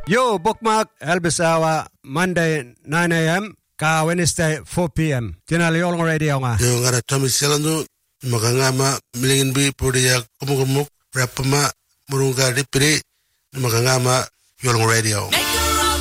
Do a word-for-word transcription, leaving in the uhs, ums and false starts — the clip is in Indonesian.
Yo, bookmark Elbisawa Monday nine a.m. ka Wednesday four p.m. Tinali Yolong Radio nga. Yung nga Tommy Selando, makangama milingin bi podiya kumugumuk rapama murunga dipiri makangama Yolong Radio.